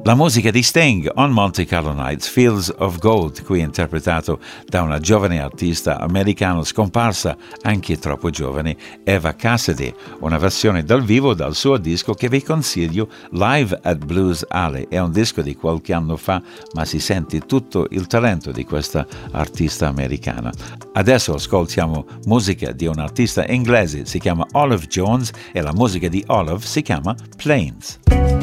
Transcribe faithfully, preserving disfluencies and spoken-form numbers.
La musica di Sting, On Monte Carlo Nights, Fields of Gold, qui interpretato da una giovane artista americana scomparsa, anche troppo giovane, Eva Cassidy, una versione dal vivo dal suo disco che vi consiglio, Live at Blues Alley. È un disco di qualche anno fa, ma si sente tutto il talento di questa artista americana. Adesso ascoltiamo musica di un artista inglese, si chiama Olive Jones e la musica di Olive si chiama Plains.